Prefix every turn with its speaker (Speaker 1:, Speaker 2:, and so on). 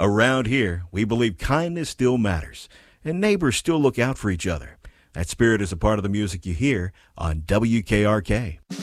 Speaker 1: Around here, we believe kindness still matters, and neighbors still look out for each other. That spirit is a part of the music you hear on WKRK.